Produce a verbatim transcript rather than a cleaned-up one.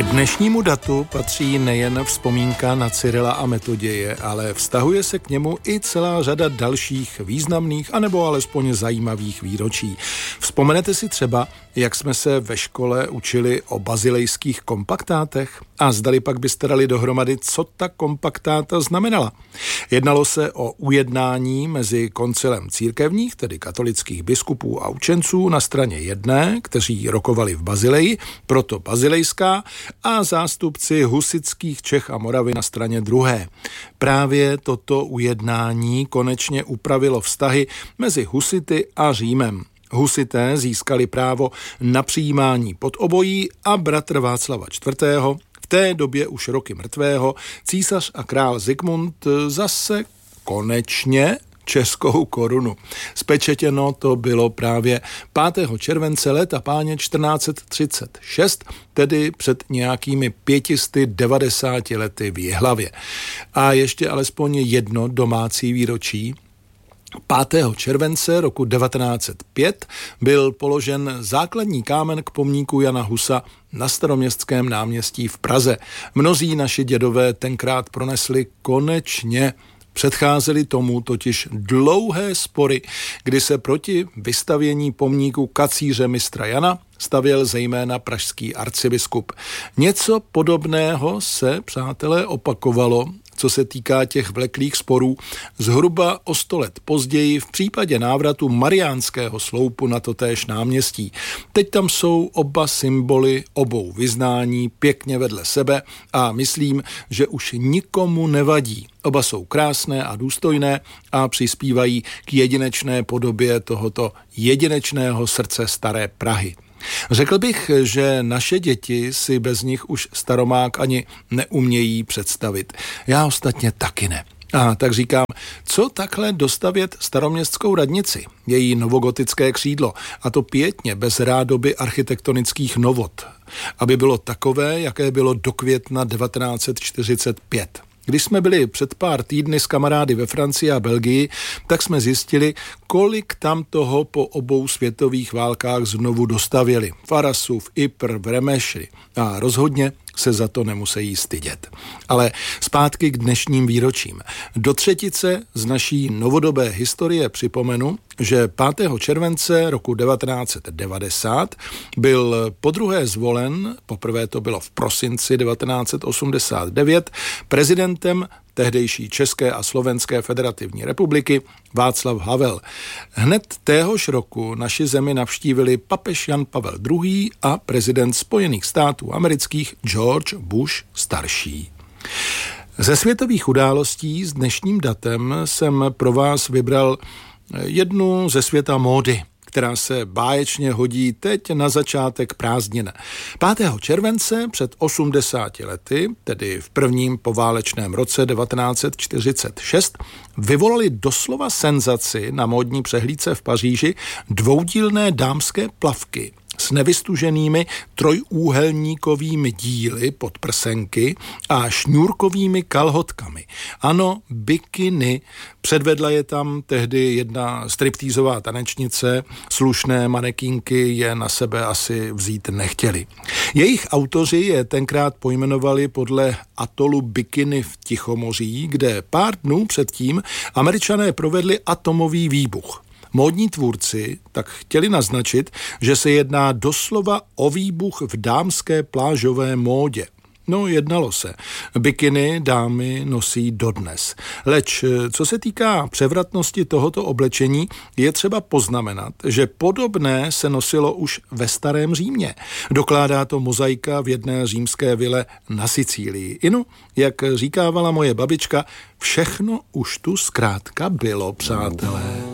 K dnešnímu datu patří nejen vzpomínka na Cyrila a Metoděje, ale vztahuje se k němu i celá řada dalších významných anebo alespoň zajímavých výročí. Vzpomenete si třeba, jak jsme se ve škole učili o bazilejských kompaktátech? A zdali pak byste dali dohromady, co ta kompaktáta znamenala. Jednalo se o ujednání mezi koncilem církevních, tedy katolických biskupů a učenců na straně jedné, kteří rokovali v Bazileji, proto bazilejská, a zástupci husitských Čech a Moravy na straně druhé. Právě toto ujednání konečně upravilo vztahy mezi husity a Římem. Husité získali právo na přijímání pod obojí a bratr Václava čtvrtého., v té době už roky mrtvého, císař a král Zikmund zase konečně českou korunu. Spečetěno to bylo právě pátého července léta páně čtrnáct set třicet šest, tedy před nějakými pětisty devadesáti lety v Jihlavě. A ještě alespoň jedno domácí výročí. pátého července roku devatenáct set pět byl položen základní kámen k pomníku Jana Husa na Staroměstském náměstí v Praze. Mnozí naši dědové tenkrát pronesli konečně. Předcházely tomu totiž dlouhé spory, kdy se proti vystavění pomníku kacíře mistra Jana stavěl zejména pražský arcibiskup. Něco podobného se, přátelé, opakovalo, co se týká těch vleklých sporů, zhruba o sto let později v případě návratu Mariánského sloupu na totéž náměstí. Teď tam jsou oba symboly obou vyznání pěkně vedle sebe a myslím, že už nikomu nevadí. Oba jsou krásné a důstojné a přispívají k jedinečné podobě tohoto jedinečného srdce staré Prahy. Řekl bych, že naše děti si bez nich už Staromák ani neumějí představit. Já ostatně taky ne. A tak říkám, co takhle dostavět staroměstskou radnici, její novogotické křídlo, a to pěkně, bez rádoby architektonických novot, aby bylo takové, jaké bylo do května devatenáct set čtyřicet pět. Když jsme byli před pár týdny s kamarády ve Francii a Belgii, tak jsme zjistili, kolik tam toho po obou světových válkách znovu dostavěli. V Arasu, v Ypres, v Remešli. A rozhodně se za to nemusí stydět. Ale zpátky k dnešním výročím. Do třetice z naší novodobé historie připomenu, že pátého července roku devatenáct set devadesát byl podruhé zvolen, poprvé to bylo v prosinci devatenáct set osmdesát devět, prezidentem tehdejší České a Slovenské federativní republiky Václav Havel. Hned téhož roku naši zemi navštívili papež Jan Pavel druhý. a prezident Spojených států amerických George Bush starší. Ze světových událostí s dnešním datem jsem pro vás vybral jednu ze světa módy, která se báječně hodí teď na začátek prázdnin. pátého července před osmdesáti lety, tedy v prvním poválečném roce devatenáct set čtyřicet šest, vyvolali doslova senzaci na módní přehlídce v Paříži dvoudílné dámské plavky s nevystuženými trojúhelníkovými díly pod prsenky a šňůrkovými kalhotkami. Ano, bikiny. Předvedla je tam tehdy jedna striptýzová tanečnice, slušné manekínky je na sebe asi vzít nechtěli. Jejich autoři je tenkrát pojmenovali podle atolu Bikiny v Tichomoří, kde pár dnů předtím Američané provedli atomový výbuch. Módní tvůrci tak chtěli naznačit, že se jedná doslova o výbuch v dámské plážové módě. No, jednalo se. Bikiny dámy nosí dodnes. Leč, co se týká převratnosti tohoto oblečení, je třeba poznamenat, že podobné se nosilo už ve starém Římě. Dokládá to mozaika v jedné římské vile na Sicílii. Inu, jak říkávala moje babička, všechno už tu zkrátka bylo, přátelé.